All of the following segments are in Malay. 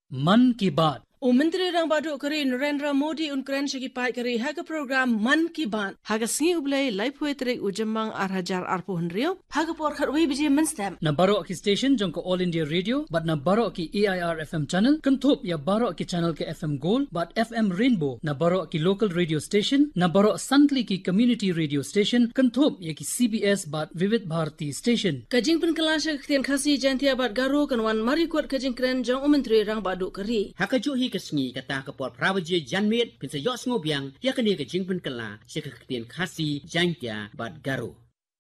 मन की बात Menteri Rang Badu Kari Narendra Modi Unkran Shaki Pai Kari Haga program Man Ki Baat Haga Singi Ublay Lai Poetri Ujamang Arhajar Arpo Henrio Haga Por Kharwi Biji Minstam na barok ki station jong ko All India Radio but na barok ki AIR FM channel kanthop ya barok ki channel ke FM Gold but FM Rainbow na barok ki local radio station na barok Santli ki community radio station kanthop ya ki CBS but Vivid Bharati station Kajing Pen Kalasha Khtien Khasi Jantia Bat Garo Kanwan Marikot Kajing Kren Jong Menteri Rang Badu Kari Hakaju hi kasngi kata kapor prawaje janmet pinsa yos ngobiang ya kani ke jingpen kala sekaktian khasi jantia bat garo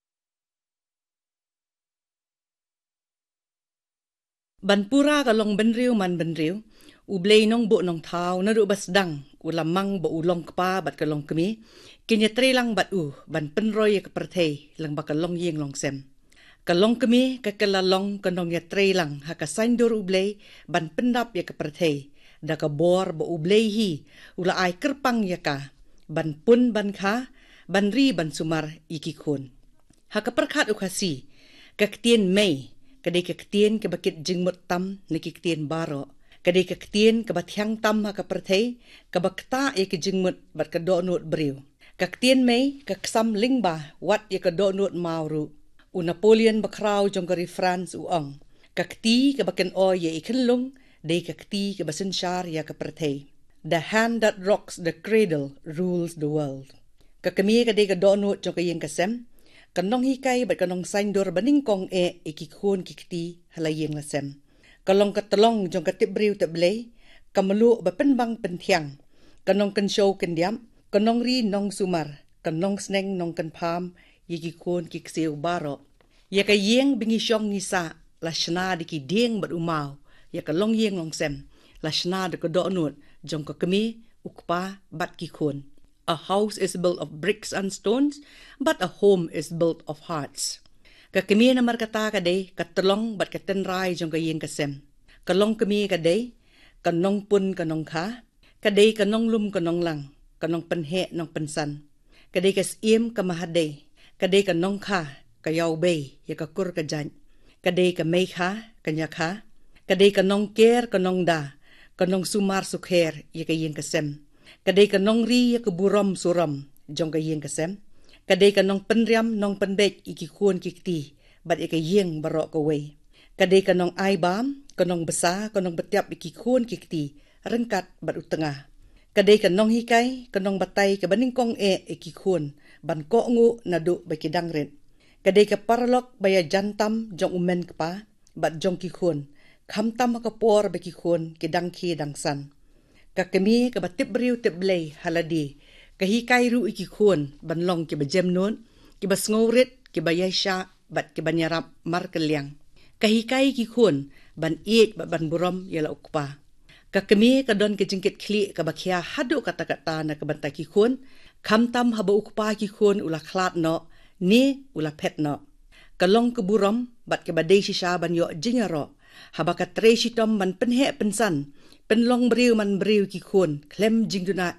Banpura kalong benriu man benriu ublay nong bo nong thau na ru basdang ulamang bo ulong kpa bat kalong kemi kinya tre lang bat ban penroy ka perthei lang bakalong yeng long sem kalong kemi ka kalalong kanong ya tre lang hakasain dur ublay ban pendap ya ka perthei da ka bor bo ublay hi ula ay kerpang ya ka ban pun ban kha ban ri ban sumar iki khun hakaperkhat ukhasi kaktien mei kadai kaktien ke bakit jingmut tam ni kiktien baro kadai kaktien ke bathyang tam ha ka perthei ka bakta e ke jingmut bat ka do not briu kaktien mei ka ksam lingba wat ye ka do not mauru u Napoleon bakrau jong kari France u ong kakti ke baken o ye ikhenlung dei kakti ke basen shar ya ka perthei the hand that rocks the cradle rules the world kakami ka dei ka do not jong ka yeng kasem kanong hikai bat kanong sain dor baning kong ikikhun kikti halayeng lasem kalong katalong jong katibriu tablay kamelu ba penbang penthiang kanong kan show kendiam kanong ri nong sumar kanong sneng nong kan pham ikikhun kikseu baro ya ka yeng bingi syong ngisa lashna diki dieng bat umau ya kalong yeng long sem lashna de ko do not jong ka kami ukpa bat kikhun. A house is built of bricks and stones, but a home is built of hearts. Kakami na markata kaday, katalong bat katenray jong kayeng kasem. Kalong kami kaday, kanong pun kanong ka, kaday kanong lum kanong lang, kanong penhe nong pensan. Kaday kasim kamahaday, kaday kanong ka, kayaw bay, yakakur kajan. Kaday kamay ka, kanya ka, kaday kanong ker kanong da, kanong sumar sukher, yakayeng kasem. Kadai kanong ri ya keburam suram jong ka yeng kasem kadai kanong penriam nong penbek iki khun kikti bat ika yeng barok ka wei kadai kanong aibam kanong besa kanong betiap iki khun kikti rengkat bat utengah kadai kanong hikai kanong batai ka baning kong iki khun ban ko ngu nadu bakidang ret kadai ka parlok baya jantam jong umen kpa bat jong ki khun khamtam ka por baki khun kidang ki dangsan kakami ka batip briu tiblay haladi kahikai ru iki khun banlong ki bajem non ki basngourit ki bayasha bat ki banyarap markelyang kahikai ki khun ban iet ban buram yala ukpa kakami ka don ki jingkit kli ka bakhya hadu kata-kata na ka banta ki khun khamtam haba ukpa ki khun ula khlat no ni ula pet no kalong ke buram bat ki badai shisha ban yo jingaro haba ka tre shitom ban penhe pensan penlong briu man briu ki khun klem jingduna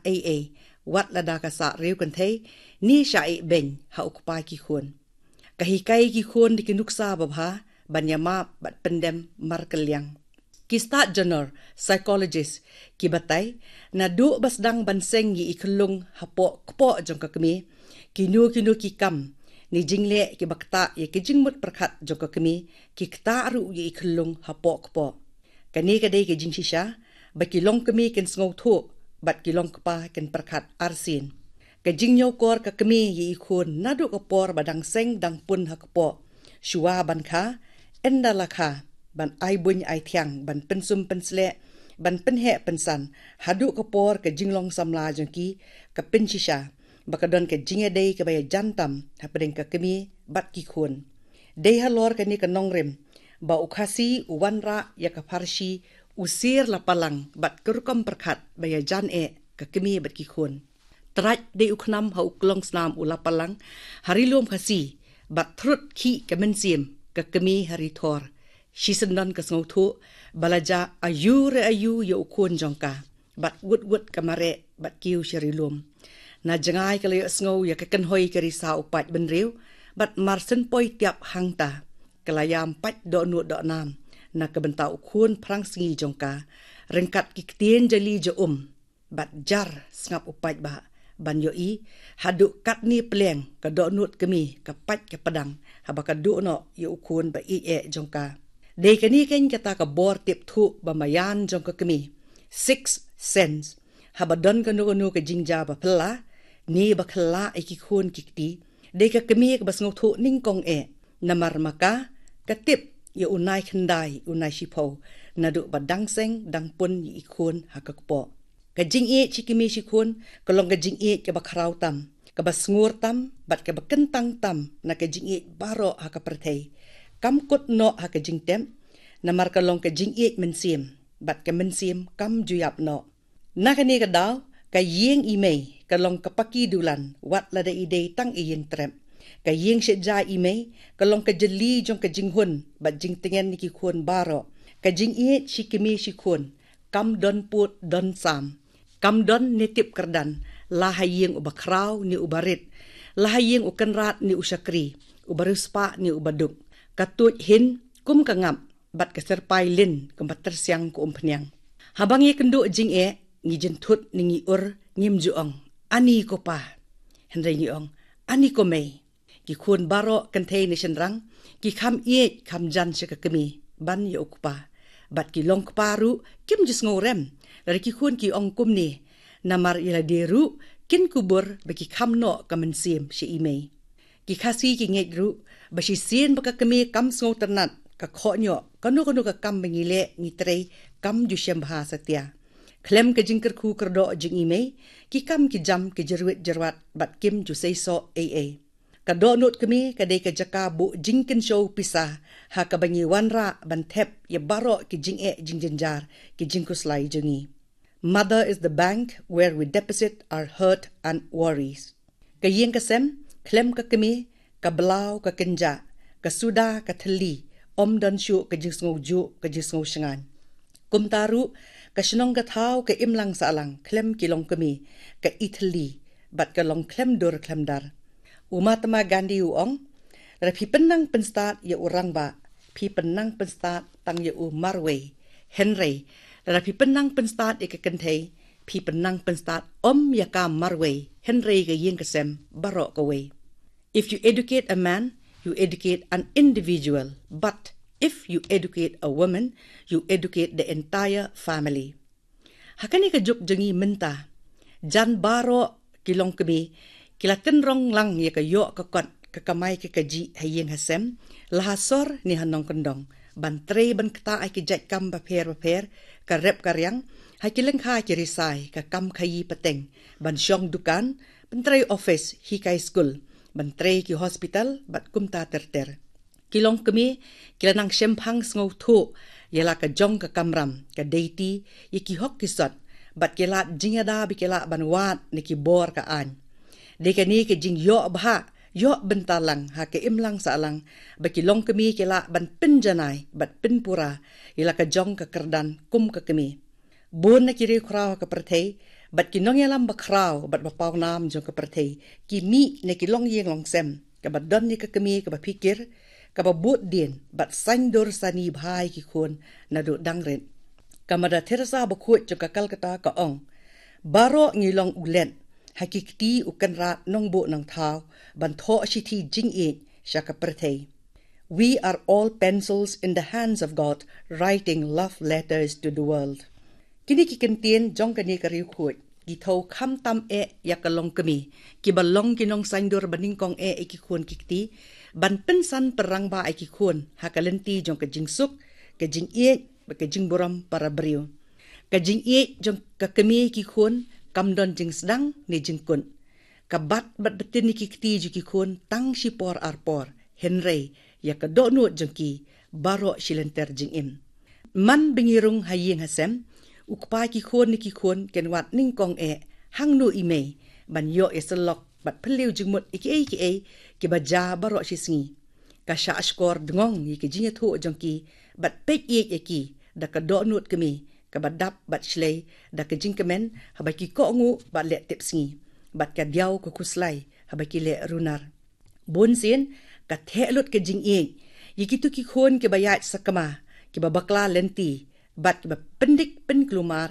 wat lada ka sa riu kan thei ni sha ben ha ukpa ki khun kahikai ki khun di kinuksa babha banyama bat pendem markelyang ki start journal psychologist ki batai na du basdang banseng yi ikhlung hapo kpo jong ka kami kinu ki kam ni jingle ki bakta ye ki jingmut prakhat jong ka kami ki kta ru yi ikhlung hapo kpo kani kadai ki jingshisha bakilong kami ken sngow thu bat kilong kpa ken perkhat arsin ka jingnyo kor ka kami yi khun nadu ka por badang seng dang pun hakpo shuwa ban kha endala kha ban ai buny ai thiang ban pensum pensle ban penhe pensan hadu ka por ka jinglong samla jongki ka penshisha bakadon ka jinge dei ka baya jantam hapeng ka kami bat ki khun dei halor ka ni ka nongrem ba ukhasi uwanra ya ka farshi usir la palang bat kerukam perkhat baya jan ka kemi bat ki khun trach de ukhnam ha uklong snam ula palang hari lom khasi bat thrut khi ka mensim ka kemi hari thor shisendan ka sngo thu balaja ayu ya ukun jongka bat gut kamare bat kiu shari lom na jangai ka le sngo ya ka kanhoi ka risa upat benriu bat marsen poi tiap hangta kalayam pat do nu do nam na kabentau kun prang singi jongka rengkat ki ktien jali je bat jar sngap upat ba ban yo I haduk kat ni pleng ka do nut kemi ka pat ka padang haba ka do no yo kun ba I e jongka de kani ken kata ka bor tip thu ba mayan jongka kemi 6 cents haba don ka no ka jingja ba pla ni ba khla e ki kun kikti de ka kemi ka bas ngothu ning kong e namar maka ka tip yo unai khandai unai shipo na du ba dang seng dang pun I kun hakakpo ka jing e chikimi shikun ka long ka jing e ka ba khrau tam ka ba sngur tam bat ka ba kentang tam na ka jing e baro ha ka perthei kam kot no ha ka jing tem na mar ka long ka jing e men sim bat ka men sim kam juyap no na ka ni ka daw ka yeng I mei ka long ka paki dulan wat la da ide tang I yin trem ka yeng she ja I mei ka long ka jeli jong ka jing hun bat jing tengen ni ki khun baro ka jing e chikimi shikun kam don put don sam kam don nitip kerdan lahayeng ubakraw ni ubarit lahayeng ukenrat ni usakri ubaruspa ni ubaduk katut hin kum kangap bat keserpai lin kembater siang ku umpnyang habang ye kendo jing e ngi jentut ni ngi ur ngim juong ani ko pa henry ni ong ani ko mei ki khun baro kentei ni senrang ki kham e kham jan se ka kemi ban ye ukpa bat ki long paru kim jis ngorem dari ki khun ki ong kum ni namar ila deru kin kubur bagi kamno kamen sim si imei ki khasi ki ngej ru basi sien baka kami kam sngo ternat ka khonyo kanu ka kam bengile ngitrei kam ju syam bahasa tia klem ke jingker khu kerdo jing imei ki kam ki jam ki jerwet jerwat bat kim ju seiso aa kado not kami kadai ka jaka bu jingken show pisah ha ka bangi wanra ban thep ye baro ki jing e jing jenjar ki jingkuslai jengi Mother is the bank where we deposit our hurt and worries. Ka yeng ka sem, klem ka kami, ka blau ka kenja, ka suda ka thali, dan syu ka jingsngo ju ka jingsngo shangan. Kum taru, ka shinong ka thau ka imlang sa alang, klem kilong kami, ka ithali, bat ka long klem dur klem dar. Umatama Gandhi uong, ra pi penang penstat ya urang ba, pi penang penstat tang ya marway, Henry, Ra pi penang penstat ikakentei, pi penang penstat yaka marway, Henry ka yeng kasem, baro ka way. If you educate a man, you educate an individual. But if you educate a woman, you educate the entire family. Hakani ka juk jengi menta, jan baro kilong kami, kilaten rong lang ya ka yo ka kot, kakamay ka kaji hayeng hasem, lahasor ni hanong kondong. Ban tre ban kata ay kijat kam baper ka rep karyang hay kileng ha kirisay ka kam kayi pateng ban syong dukan ban tre office hikay school ban tre ki hospital bat kumta terter kilong kami kilanang syemphang sngaw thu yala ka jong ka kamram ka deity yiki hok kisot bat kila jingada bikila ban wat ni ki bor ka an de kani ke jing yo bha yo bentalang ha ke imlang sa alang baki long kami kila ban pinjanai bat pinpura ila ka jong ka kerdan kum ka kami bun na kiri kraw ka perthei bat kinong yalam bakraw bat bapaw nam jong ka perthei ki mi ne ki long yeng long sem ka bat don ni ka kami ka ba pikir ka ba but din bat sandor sani bhai ki khon na do dangren kamada Teresa ba khut jong ka Calcutta ka ong baro ngilong ulen hakikti ukanrat nong bo nang thao ban tho shiti jing e shaka perthei we are all pencils in the hands of God writing love letters to the world kini ki kentien jong kani kari khut gi tho kham tam e yakalong kami ki balong kinong sandor baning kong e ki khon kikti ban pensan perang ba ai ki khon hakalenti jong ka jingsuk ka jing e ka jing boram para brio ka jing e jong ka kami ki khon kam don jing sedang ni jing kun kabat bat betin ni kikti ju ki khon tang shi por arpor Henry ya ka do no jong ki baro shilenter jing im man bingirung hayeng hasem ukpa ki khon ni ki khon ken wat ning kong e hang no ime ban yo eselok bat pheliu jing mut iki ki baja baro shi singi ka sha skor dngong ni ki jinya thu jong ki bat pek ye ki da ka do not kemi ka badap bat shlei da ka jing kemen habaki ko ngu bat le tep singi bat ka diaw ko kuslai habaki le runar bon sin ka thelot ke jing e yikitu ki khon ke bayat sakama kiba bakla lenti bat kiba pendik pen kelumar